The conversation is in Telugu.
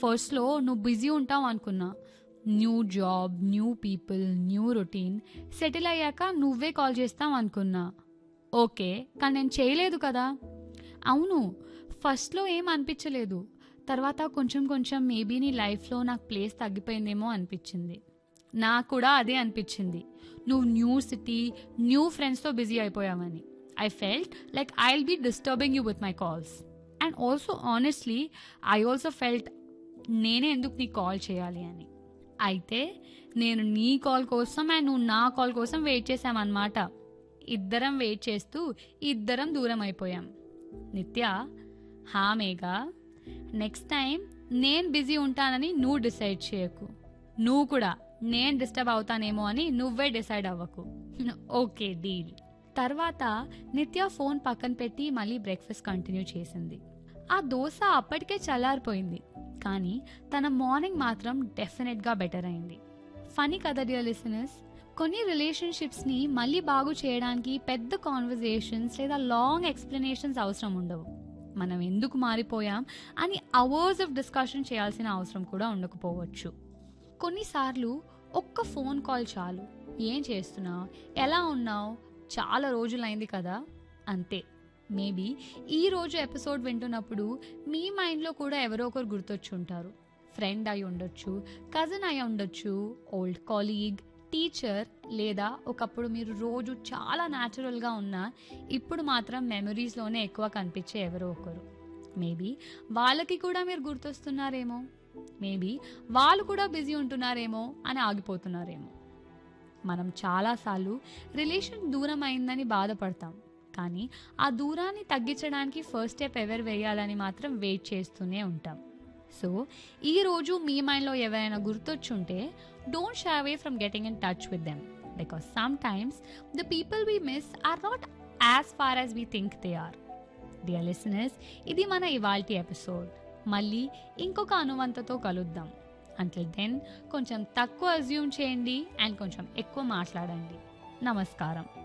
ఫస్ట్లో నువ్వు బిజీ ఉంటావు అనుకున్నా. New job, new people, new routine, settle అయ్యాక నువ్వే కాల్ చేస్తావు అనుకున్నా. ఓకే, కానీ నేను చేయలేదు కదా. అవును, ఫస్ట్లో ఏం అనిపించలేదు. తర్వాత కొంచెం కొంచెం మేబీ నీ లైఫ్లో నాకు ప్లేస్ తగ్గిపోయిందేమో అనిపించింది. నాకు కూడా అదే అనిపించింది. నువ్వు న్యూ సిటీ, న్యూ ఫ్రెండ్స్తో busy అయిపోయావని. I felt like I will be disturbing you with my calls. And also honestly I also felt నేనే ఎందుకు నీకు కాల్ చేయాలి అని. అయితే నేను నీ కాల్ కోసం అండ్ నువ్వు నా కాల్ కోసం వెయిట్ చేశామన్నమాట. ఇద్దరం వెయిట్ చేస్తూ ఇద్దరం దూరం అయిపోయాం. నిత్య, హా మేఘా, నెక్స్ట్ టైం నేను బిజీ ఉంటానని నువ్వు డిసైడ్ చేయకు. నువ్వు కూడా నేను డిస్టర్బ్ అవుతానేమో అని నువ్వే డిసైడ్ అవ్వకు. Okay, deal. తర్వాత నిత్య ఫోన్ పక్కన పెట్టి మళ్ళీ బ్రేక్ఫాస్ట్ కంటిన్యూ చేసింది. ఆ దోశ అప్పటికే చల్లారిపోయింది, కానీ తన మార్నింగ్ మాత్రం డెఫినెట్గా బెటర్ అయింది. ఫనీ కదా డియర్ లిసనర్స్, కొన్ని రిలేషన్షిప్స్ని మళ్ళీ బాగు చేయడానికి పెద్ద కాన్వర్జేషన్స్ లేదా లాంగ్ ఎక్స్ప్లెనేషన్స్ అవసరం ఉండవు. మనం ఎందుకు మారిపోయాం అని అవర్స్ ఆఫ్ డిస్కషన్ చేయాల్సిన అవసరం కూడా ఉండకపోవచ్చు. కొన్నిసార్లు ఒక్క ఫోన్ కాల్ చాలు. ఏం చేస్తున్నావు, ఎలా ఉన్నావు, చాలా రోజులైంది కదా, అంతే. మేబీ ఈరోజు ఎపిసోడ్ వింటున్నప్పుడు మీ మైండ్లో కూడా ఎవరో ఒకరు గుర్తొచ్చుంటారు. ఫ్రెండ్ అయి ఉండొచ్చు, కజిన్ అయి ఉండొచ్చు, ఓల్డ్ కాలీగ్, టీచర్, లేదా ఒకప్పుడు మీరు రోజు చాలా న్యాచురల్గా ఉన్నా ఇప్పుడు మాత్రం మెమరీస్లోనే ఎక్కువ కనిపించే ఎవరో ఒకరు. మేబీ వాళ్ళకి కూడా మీరు గుర్తొస్తున్నారేమో, మేబీ వాళ్ళు కూడా బిజీ ఉంటున్నారేమో అని ఆగిపోతున్నారేమో. మనం చాలాసార్లు రిలేషన్ దూరం అయిందని బాధపడతాం, కానీ ఆ దూరాన్ని తగ్గించడానికి ఫస్ట్ స్టెప్ ఎవరు వేయాలని మాత్రం వెయిట్ చేస్తూనే ఉంటాం. సో ఈరోజు మీ మైండ్లో ఎవరైనా గుర్తొచ్చుంటే don't shy away from getting in touch with them, because some times the people we miss are not as far as we think they are. Dear listeners, ఇది మన ఇవాల్టి ఎపిసోడ్. మళ్ళీ ఇంకొక అనువంతతో కలుద్దాం. అంటిల్ దెన్ కొంచెం తక్కువ అజ్యూమ్ చేయండి అండ్ కొంచెం ఎక్కువ మాట్లాడండి. నమస్కారం.